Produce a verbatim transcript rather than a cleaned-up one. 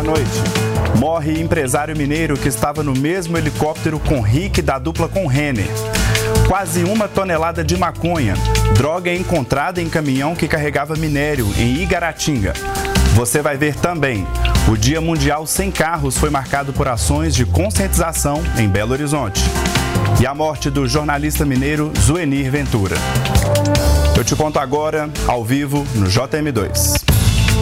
noite. Morre empresário mineiro que estava no mesmo helicóptero com Rick da dupla com Renner. Quase uma tonelada de maconha. Droga é encontrada em caminhão que carregava minério em Igaratinga. Você vai ver também. O Dia Mundial Sem Carros foi marcado por ações de conscientização em Belo Horizonte. E a morte do jornalista mineiro Zuenir Ventura. Eu te conto agora, ao vivo, no J M dois.